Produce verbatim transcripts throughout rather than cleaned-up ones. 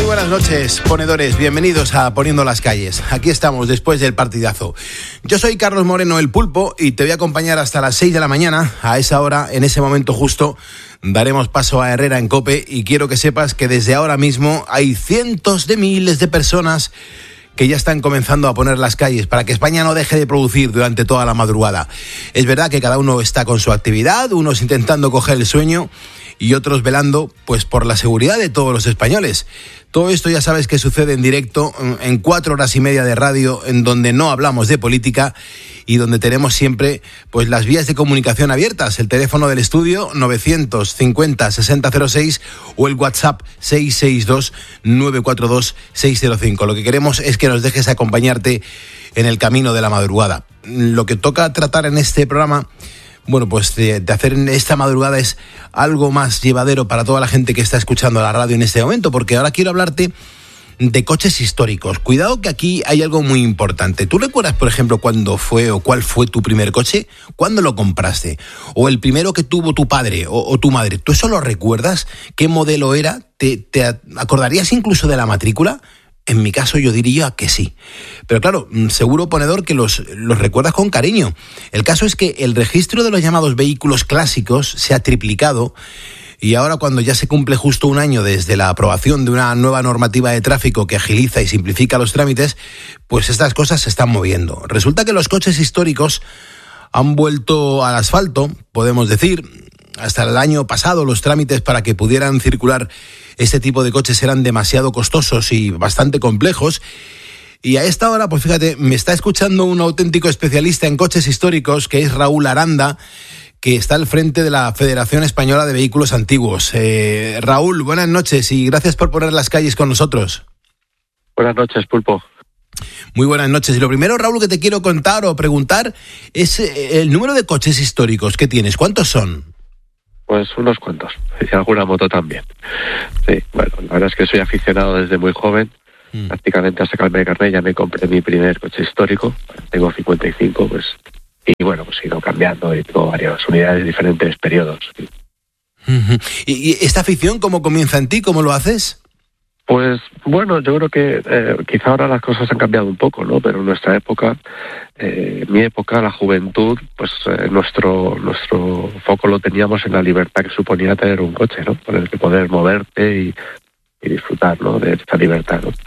buenas noches, ponedores. Bienvenidos a Poniendo las Calles. Aquí estamos después del partidazo. Yo soy Carlos Moreno, el Pulpo, y te voy a acompañar hasta las seis de la mañana. A esa hora, en ese momento justo, daremos paso a Herrera en COPE, y quiero que sepas que desde ahora mismo hay cientos de miles de personas que ya están comenzando a poner las calles para que España no deje de producir durante toda la madrugada. Es verdad que cada uno está con su actividad, unos intentando coger el sueño y otros velando pues por la seguridad de todos los españoles. Todo esto ya sabes que sucede en directo en cuatro horas y media de radio, en donde no hablamos de política y donde tenemos siempre pues las vías de comunicación abiertas, el teléfono del estudio novecientos cincuenta sesenta cero seis o el WhatsApp seis seis dos nueve cuatro dos seis cero cinco. Lo que queremos es que nos dejes acompañarte en el camino de la madrugada. Lo que toca tratar en este programa, bueno, pues de, de hacer esta madrugada es algo más llevadero para toda la gente que está escuchando la radio en este momento, porque ahora quiero hablarte de coches históricos. Cuidado que aquí hay algo muy importante. ¿Tú recuerdas, por ejemplo, cuándo fue o cuál fue tu primer coche? ¿Cuándo lo compraste? ¿O el primero que tuvo tu padre o, o tu madre? ¿Tú eso lo recuerdas? ¿Qué modelo era? ¿Te, te acordarías incluso de la matrícula? En mi caso yo diría que sí. Pero claro, seguro, ponedor, que los, los recuerdas con cariño. El caso es que el registro de los llamados vehículos clásicos se ha triplicado, y ahora, cuando ya se cumple justo un año desde la aprobación de una nueva normativa de tráfico que agiliza y simplifica los trámites, pues estas cosas se están moviendo. Resulta que los coches históricos han vuelto al asfalto, podemos decir. Hasta el año pasado los trámites para que pudieran circular este tipo de coches eran demasiado costosos y bastante complejos. Y a esta hora, pues fíjate, me está escuchando un auténtico especialista en coches históricos, que es Raúl Aranda, que está al frente de la Federación Española de Vehículos Antiguos. Eh, Raúl, buenas noches y gracias por poner las calles con nosotros. Buenas noches, Pulpo. Muy buenas noches. Y lo primero, Raúl, que te quiero contar o preguntar es el número de coches históricos que tienes. ¿Cuántos son? Pues unos cuantos, y alguna moto también. Sí, bueno, la verdad es que soy aficionado desde muy joven. Mm. Prácticamente hasta sacarme de carnet ya me compré mi primer coche histórico. Tengo cincuenta y cinco, pues, y bueno, pues he ido cambiando y tengo varias unidades de diferentes periodos. Sí. Uh-huh. ¿Y, y esta afición cómo comienza en ti? ¿Cómo lo haces? Pues bueno, yo creo que eh, quizá ahora las cosas han cambiado un poco, ¿no? Pero en nuestra época, eh, mi época, la juventud, pues eh, nuestro nuestro foco lo teníamos en la libertad que suponía tener un coche, ¿no? Con el que poder moverte y, y disfrutar, ¿no? De esta libertad, ¿no?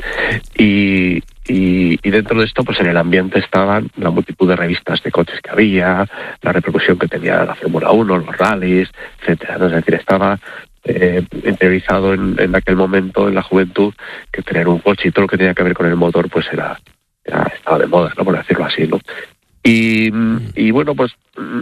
Y, y, y dentro de esto, pues en el ambiente estaban la multitud de revistas de coches que había, la repercusión que tenía la Fórmula uno, los rallies, etcétera, ¿no? Es decir, estaba Eh, interiorizado en, en aquel momento, en la juventud, que tener un coche y todo lo que tenía que ver con el motor, pues era, era estaba de moda, ¿no? Por decirlo así, ¿no? Y, y bueno, pues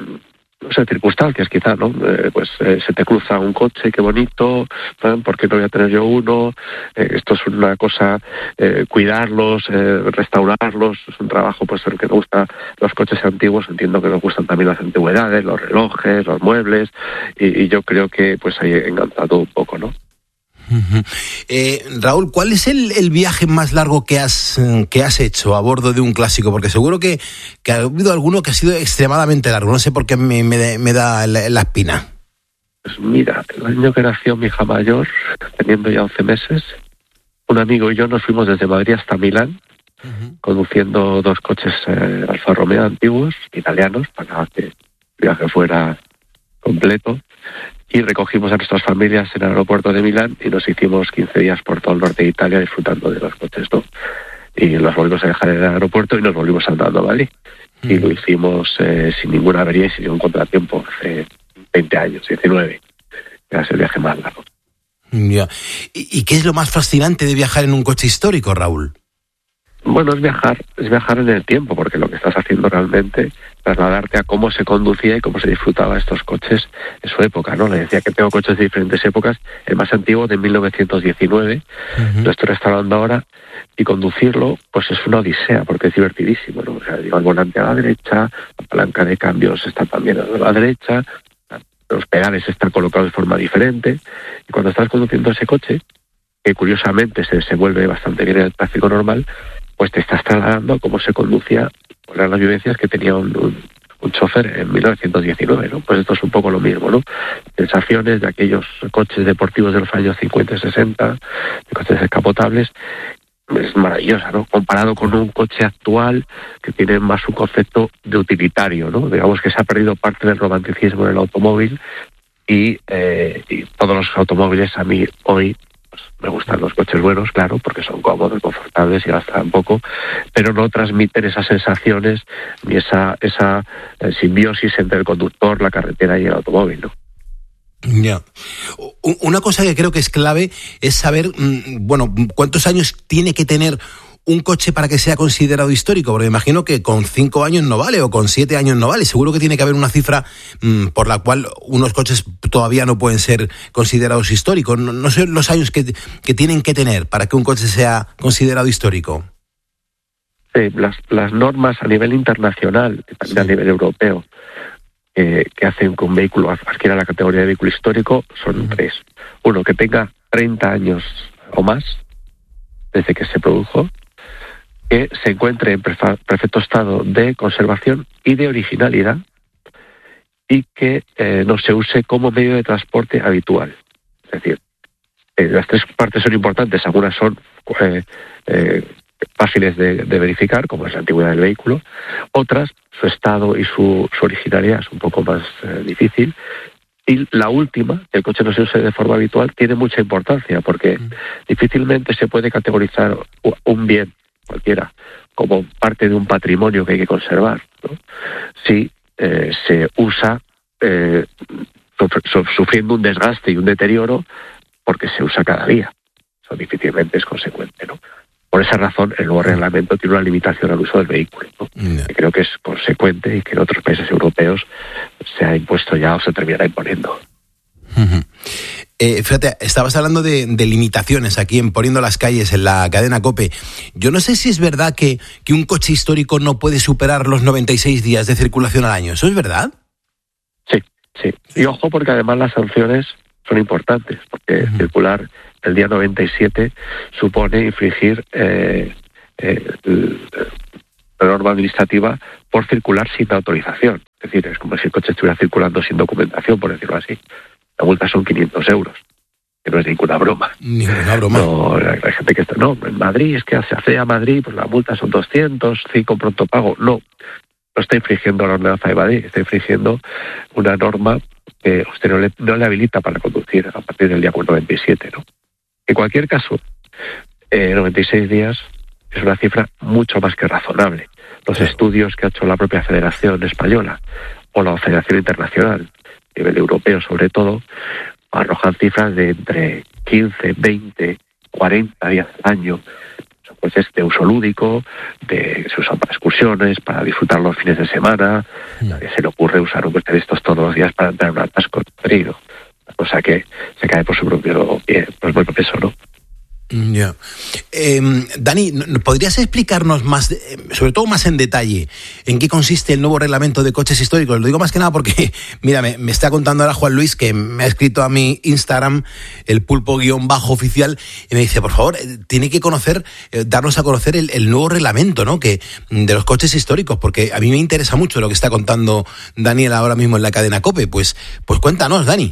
no sé, circunstancias quizá, ¿no? Eh, pues eh, se te cruza un coche, qué bonito, ¿no? ¿Por qué no voy a tener yo uno? Eh, esto es una cosa, eh, cuidarlos, eh, restaurarlos, es un trabajo, pues el que nos gusta los coches antiguos, entiendo que nos gustan también las antigüedades, los relojes, los muebles, y, y yo creo que pues ahí he enganchado un poco, ¿no? Uh-huh. Eh, Raúl, ¿cuál es el, el viaje más largo que has que has hecho a bordo de un clásico? Porque seguro que, que ha habido alguno que ha sido extremadamente largo. No sé por qué me, me, me da la, la espina. Pues mira, el año que nació mi hija mayor, teniendo ya once meses, un amigo y yo nos fuimos desde Madrid hasta Milán, uh-huh, conduciendo dos coches eh, Alfa Romeo antiguos, italianos, para que el viaje fuera completo. Y recogimos a nuestras familias en el aeropuerto de Milán y nos hicimos quince días por todo el norte de Italia disfrutando de los coches, ¿no? Y los volvimos a dejar en el aeropuerto y nos volvimos andando a Madrid. Mm. Y lo hicimos eh, sin ninguna avería y sin ningún contratiempo, hace veinte años, diecinueve. Era el viaje más largo. Ya. ¿Y, ¿Y qué es lo más fascinante de viajar en un coche histórico, Raúl? Bueno, es viajar, es viajar en el tiempo, porque lo que estás haciendo realmente, trasladarte a cómo se conducía y cómo se disfrutaba estos coches en su época, ¿no? Le decía que tengo coches de diferentes épocas, el más antiguo de mil novecientos diecinueve, uh-huh, lo estoy restaurando ahora, y conducirlo, pues es una odisea, porque es divertidísimo, ¿no? O sea, digo, el volante a la derecha, la palanca de cambios está también a la derecha, los pedales están colocados de forma diferente, y cuando estás conduciendo ese coche, que curiosamente se desenvuelve bastante bien en el tráfico normal, pues te estás trasladando a cómo se conducía, por las vivencias que tenía un, un, un chofer en mil novecientos diecinueve, ¿no? Pues esto es un poco lo mismo, ¿no? Sensaciones de aquellos coches deportivos de los años cincuenta y sesenta, de coches descapotables, es maravillosa, ¿no? Comparado con un coche actual que tiene más un concepto de utilitario, ¿no? Digamos que se ha perdido parte del romanticismo en el automóvil y, eh, y todos los automóviles a mí hoy pues, me gustan los coches buenos, claro, porque son cómodos, confortables y gastan poco, pero no transmiten esas sensaciones ni esa esa eh, simbiosis entre el conductor, la carretera y el automóvil, ¿no? Ya. Yeah. Una cosa que creo que es clave es saber, bueno, cuántos años tiene que tener un coche para que sea considerado histórico, porque me imagino que con cinco años no vale o con siete años no vale. Seguro que tiene que haber una cifra mmm, por la cual unos coches todavía no pueden ser considerados históricos. No, no sé los años que, que tienen que tener para que un coche sea considerado histórico. Sí, las, las normas a nivel internacional, también sí. A nivel europeo, Eh, que hacen que un vehículo adquiera la categoría de vehículo histórico son uh-huh. tres. Uno, que tenga treinta años o más desde que se produjo, que se encuentre en perfecto estado de conservación y de originalidad y que eh, no se use como medio de transporte habitual. Es decir, eh, las tres partes son importantes, algunas son eh, eh, fáciles de, de verificar, como es la antigüedad del vehículo, otras, su estado y su, su originalidad es un poco más eh, difícil, y la última, que el coche no se use de forma habitual, tiene mucha importancia, porque mm. difícilmente se puede categorizar un bien cualquiera como parte de un patrimonio que hay que conservar, ¿no? Si eh, se usa eh, sufriendo un desgaste y un deterioro porque se usa cada día. Eso difícilmente es consecuente, ¿no? Por esa razón, el nuevo reglamento tiene una limitación al uso del vehículo, ¿no? No. Que creo que es consecuente y que en otros países europeos se ha impuesto ya o se terminará imponiendo. Uh-huh. Eh, fíjate, estabas hablando de, de limitaciones aquí en Poniendo las Calles, en la cadena COPE. Yo no sé si es verdad que, que un coche histórico no puede superar los noventa y seis días de circulación al año. ¿Eso es verdad? Sí, sí. Y ojo, porque además las sanciones son importantes, porque uh-huh. circular el día noventa y siete supone infringir eh, eh, la norma administrativa por circular sin autorización. Es decir, es como si el coche estuviera circulando sin documentación, por decirlo así. La multa son quinientos euros, que no es ninguna broma. Ninguna broma. No, hay gente que está, no, en Madrid, es que se hace a Madrid, pues la multa son doscientos, cinco pronto pago. No, no está infringiendo la ordenanza de Madrid, está infringiendo una norma que usted no le, no le habilita para conducir a partir del día noventa y siete, ¿no? En cualquier caso, eh, noventa y seis días es una cifra mucho más que razonable. Los sí. estudios que ha hecho la propia Federación Española o la Federación Internacional, a nivel europeo sobre todo, arrojan cifras de entre quince, veinte, cuarenta días al año. Son coches de uso lúdico, de, se usan para excursiones, para disfrutar los fines de semana. Sí. Nadie se le ocurre usar un coche de estos todos los días para entrar en un atasco perdido. Cosa que se cae por su propio pie, por su propio peso, ¿no? Ya. Yeah. Eh, Dani, ¿podrías explicarnos más, sobre todo más en detalle, en qué consiste el nuevo reglamento de coches históricos? Lo digo más que nada porque, mira, me, me está contando ahora Juan Luis, que me ha escrito a mi Instagram, el pulpo-oficial, y me dice, por favor, tiene que conocer, eh, darnos a conocer el, el nuevo reglamento, ¿no? Que de los coches históricos, porque a mí me interesa mucho lo que está contando Daniel ahora mismo en la cadena COPE. Pues, pues cuéntanos, Dani.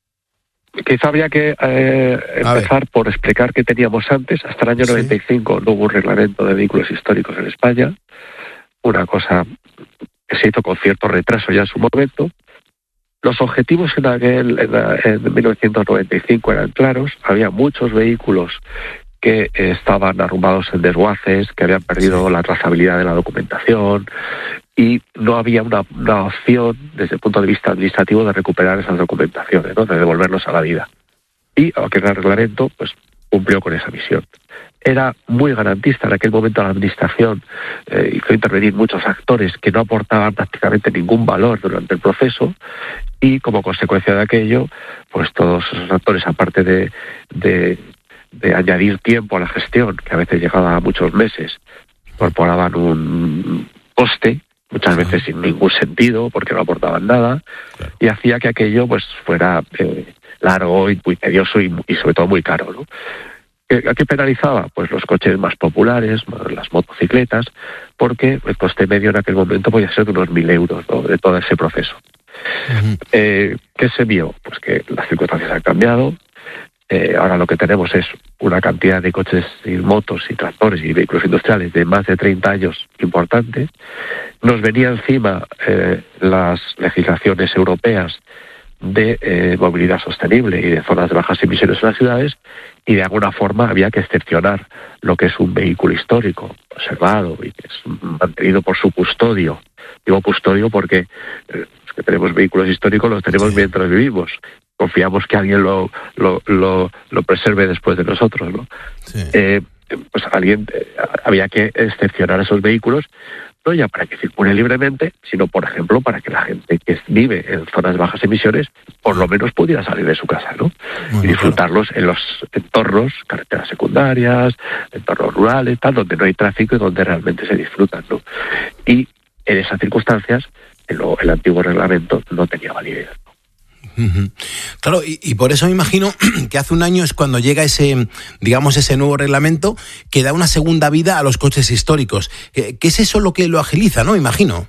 Quizá habría que eh, empezar por explicar qué teníamos antes. Hasta el año noventa y cinco sí. no hubo un reglamento de vehículos históricos en España, una cosa que se hizo con cierto retraso ya en su momento. Los objetivos en, aquel, en, la, en mil novecientos noventa y cinco eran claros, había muchos vehículos que eh, estaban arrumbados en desguaces, que habían perdido sí. la trazabilidad de la documentación, y no había una, una opción desde el punto de vista administrativo de recuperar esas documentaciones, ¿no? De devolverlos a la vida. Y aquel reglamento pues cumplió con esa misión. Era muy garantista. En aquel momento la administración eh, hizo intervenir muchos actores que no aportaban prácticamente ningún valor durante el proceso, y como consecuencia de aquello, pues todos esos actores, aparte de, de, de añadir tiempo a la gestión, que a veces llegaba a muchos meses, incorporaban un coste, muchas veces sin ningún sentido, porque no aportaban nada, claro. y hacía que aquello pues fuera eh, largo y muy tedioso y, y sobre todo muy caro, ¿no? ¿A qué penalizaba? Pues los coches más populares, las motocicletas, porque el coste medio en aquel momento podía ser de unos mil euros, ¿no?, de todo ese proceso. Uh-huh. Eh, ¿Qué se vio? Pues que las circunstancias han cambiado. Eh, ahora lo que tenemos es una cantidad de coches y motos y tractores y vehículos industriales de más de treinta años importante. Nos venía encima eh, las legislaciones europeas de eh, movilidad sostenible y de zonas de bajas emisiones en las ciudades, y de alguna forma había que excepcionar lo que es un vehículo histórico, conservado y que es mantenido por su custodio. Digo custodio porque eh, los que tenemos vehículos históricos los tenemos sí. mientras vivimos. Confiamos que alguien lo lo, lo, lo preserve después de nosotros, ¿no? Sí. Eh, pues alguien eh, había que excepcionar esos vehículos, no ya para que circule libremente, sino, por ejemplo, para que la gente que vive en zonas de bajas emisiones por lo menos pudiera salir de su casa, ¿no? Bueno, y disfrutarlos claro. en los entornos, carreteras secundarias, entornos rurales, tal, donde no hay tráfico y donde realmente se disfrutan, ¿no? Y en esas circunstancias, el, el antiguo reglamento no tenía validez. Uh-huh. Claro, y, y por eso me imagino que hace un año es cuando llega ese, digamos, ese nuevo reglamento que da una segunda vida a los coches históricos. ¿Qué, qué es eso lo que lo agiliza, no? Imagino.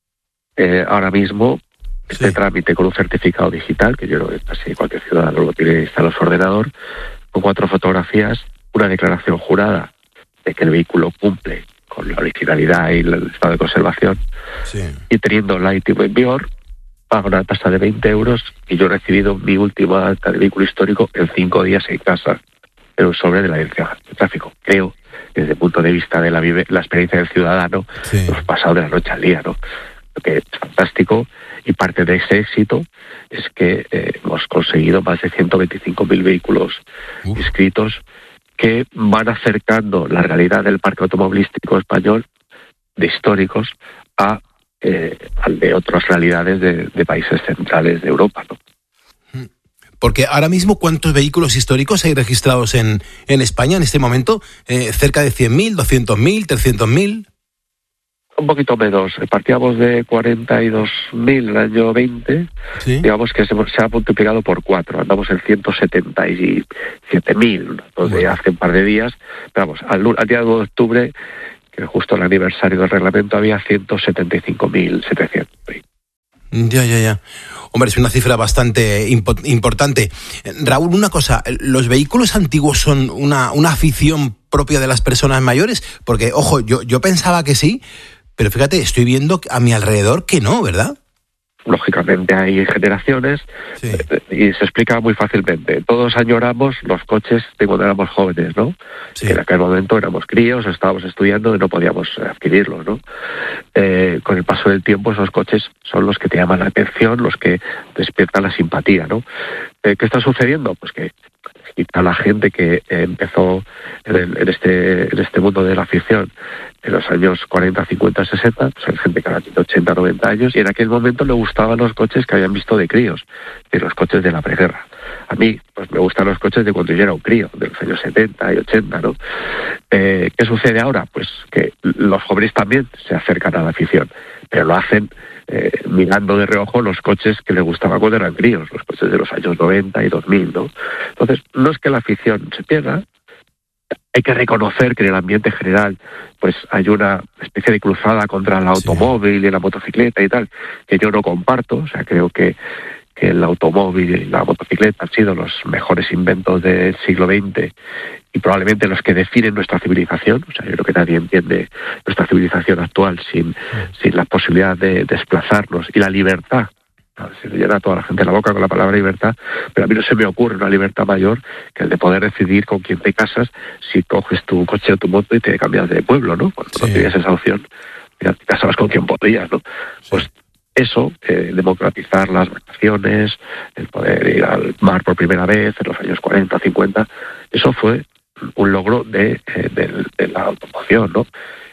Eh, ahora mismo, este sí. trámite con un certificado digital, que yo creo que casi cualquier ciudadano lo tiene instalado en su ordenador, con cuatro fotografías, una declaración jurada de que el vehículo cumple con la originalidad y el estado de conservación, sí. y teniendo la I T V en vigor, pago una tasa de veinte euros y yo he recibido mi última acta de vehículo histórico en cinco días en casa, en un sobre de la dirección de tráfico. Creo que desde el punto de vista de la, vive, la experiencia del ciudadano, sí. hemos pasado de la noche al día, ¿no? Lo que es fantástico, y parte de ese éxito es que eh, hemos conseguido más de ciento veinticinco mil vehículos Uf. inscritos que van acercando la realidad del parque automovilístico español de históricos a Eh, al de otras realidades de, de países centrales de Europa, ¿no? Porque ahora mismo, ¿cuántos vehículos históricos hay registrados en, en España en este momento? Eh, ¿Cerca de cien mil, doscientos mil, trescientos mil? Un poquito menos. Partíamos de cuarenta y dos mil en el año veinte. ¿Sí? Digamos que se, se ha multiplicado por cuatro. Andamos en ciento setenta y siete mil, bueno. de hace un par de días. Pero vamos, al, al día dos de octubre, justo el aniversario del reglamento, había ciento setenta y cinco mil setecientos. Ya, ya, ya. Hombre, es una cifra bastante impo- importante. Raúl, una cosa, ¿los vehículos antiguos son una, una afición propia de las personas mayores? Porque, ojo, yo, yo pensaba que sí, pero fíjate, estoy viendo a mi alrededor que no, ¿verdad? Lógicamente hay generaciones, sí. y se explica muy fácilmente. Todos añoramos los coches de cuando éramos jóvenes, ¿no? Sí. Que en aquel momento éramos críos, estábamos estudiando y no podíamos adquirirlos, ¿no? Eh, con el paso del tiempo, esos coches son los que te llaman la atención, los que despiertan la simpatía, ¿no? Eh, ¿Qué está sucediendo? Pues que quizá la gente que eh, empezó en, el, en, este, en este mundo de la afición en los años cuarenta, cincuenta, sesenta, pues hay gente que ahora tiene ochenta, noventa años, y en aquel momento le gustaban los coches que habían visto de críos, de los coches de la preguerra. A mí, pues me gustan los coches de cuando yo era un crío, de los años setenta y ochenta, ¿no? Eh, ¿Qué sucede ahora? Pues que los jóvenes también se acercan a la afición, pero lo hacen eh, mirando de reojo los coches que les gustaban cuando eran críos, los coches de los años noventa y dos mil, ¿no? Entonces, no es que la afición se pierda. Hay que reconocer que en el ambiente general pues hay una especie de cruzada contra el automóvil sí. y la motocicleta y tal, que yo no comparto. O sea, creo que, que el automóvil y la motocicleta han sido los mejores inventos del siglo veinte y probablemente los que definen nuestra civilización. O sea, yo creo que nadie entiende nuestra civilización actual sin, sí. sin la posibilidad de desplazarnos y la libertad. Se le llena a toda la gente la boca con la palabra libertad, pero a mí no se me ocurre una libertad mayor que el de poder decidir con quién te casas si coges tu coche o tu moto y te cambias de pueblo, ¿no? Cuando sí. no tenías esa opción, ya te casabas con quien podías, ¿no? Sí. Pues eso, eh, democratizar las vacaciones, el poder ir al mar por primera vez en los años cuarenta, cincuenta, eso fue un logro de, eh, de, de la automoción, ¿no?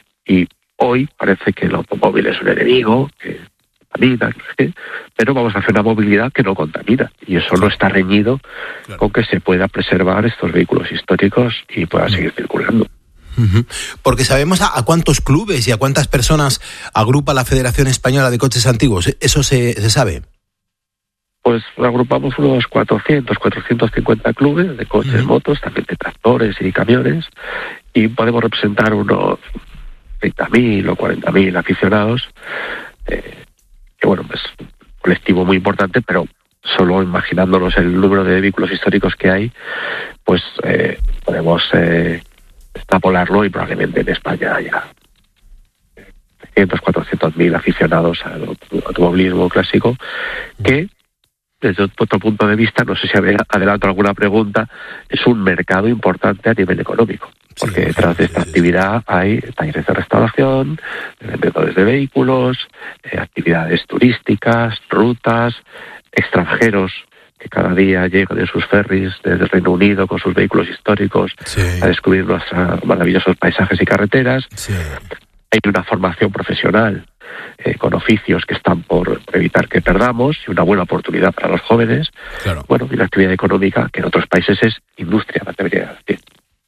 Y hoy parece que el automóvil es un enemigo, que contamina, no sé qué, pero vamos a hacer una movilidad que no contamina, y eso no está reñido claro. con que se pueda preservar estos vehículos históricos y puedan seguir circulando. Uh-huh. Porque sabemos a, a cuántos clubes y a cuántas personas agrupa la Federación Española de Coches Antiguos. ¿Eso se, se sabe? pues agrupamos unos cuatrocientos, cuatrocientos cincuenta clubes de coches, uh-huh. motos, también de tractores y camiones, y podemos representar unos treinta mil o cuarenta mil aficionados, eh, que bueno, es un colectivo muy importante, pero solo imaginándonos el número de vehículos históricos que hay, pues eh, podemos eh, extrapolarlo y probablemente en España haya trescientos, cuatrocientos mil aficionados al automovilismo clásico, que desde otro punto de vista, no sé si adelanto alguna pregunta, es un mercado importante a nivel económico, porque sí, detrás de esta sí, actividad sí. hay talleres de restauración, vendedores de vehículos, eh, actividades turísticas, rutas, extranjeros que cada día llegan en sus ferries desde el Reino Unido con sus vehículos históricos sí. a descubrir nuestros maravillosos paisajes y carreteras. Sí. Hay una formación profesional eh, con oficios que están por evitar que perdamos y una buena oportunidad para los jóvenes. Claro. Bueno, y una actividad económica que en otros países es industria, me atrevería a decir.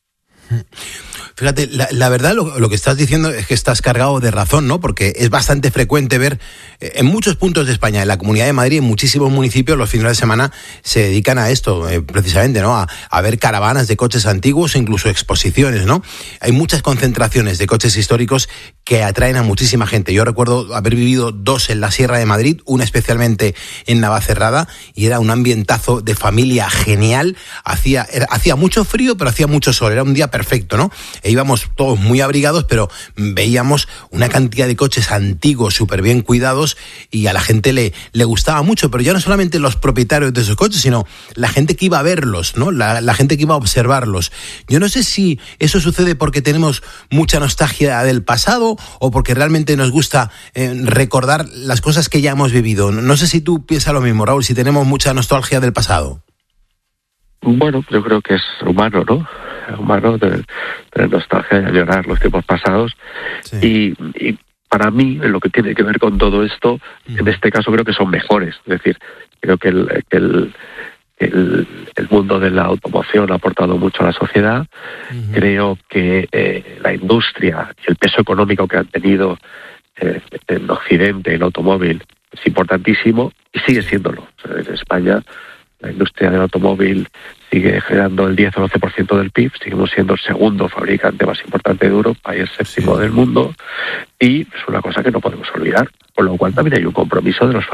Fíjate, la, la verdad lo, lo que estás diciendo es que estás cargado de razón, ¿no? Porque es bastante frecuente ver eh, en muchos puntos de España, en la Comunidad de Madrid, en muchísimos municipios, los fines de semana se dedican a esto, eh, precisamente, ¿no? A, a ver caravanas de coches antiguos e incluso exposiciones, ¿no? Hay muchas concentraciones de coches históricos que atraen a muchísima gente. Yo recuerdo haber vivido dos en la Sierra de Madrid, una especialmente en Navacerrada, y era un ambientazo de familia genial. Hacía, era, hacía mucho frío, pero hacía mucho sol. Era un día perfecto, ¿no? E íbamos todos muy abrigados, pero veíamos una cantidad de coches antiguos súper bien cuidados y a la gente le, le gustaba mucho, pero ya no solamente los propietarios de esos coches, sino la gente que iba a verlos, ¿no? La, la gente que iba a observarlos. Yo no sé si eso sucede porque tenemos mucha nostalgia del pasado o porque realmente nos gusta eh, recordar las cosas que ya hemos vivido. No sé si tú piensas lo mismo, Raúl, si tenemos mucha nostalgia del pasado. Bueno, yo creo que es humano, ¿no? humano de tener nostalgia y a llorar los tiempos pasados. Sí. Y, y para mí, en lo que tiene que ver con todo esto, uh-huh. en este caso creo que son mejores. Es decir, creo que el, que el, el, el mundo de la automoción ha aportado mucho a la sociedad. Uh-huh. Creo que eh, la industria y el peso económico que han tenido eh, en Occidente, el automóvil, es importantísimo y sigue siéndolo. O sea, en España la industria del automóvil sigue generando el diez o doce por ciento del P I B, seguimos siendo el segundo fabricante más importante de Europa y el séptimo sí. del mundo, y es una cosa que no podemos olvidar, con lo cual también hay un compromiso de los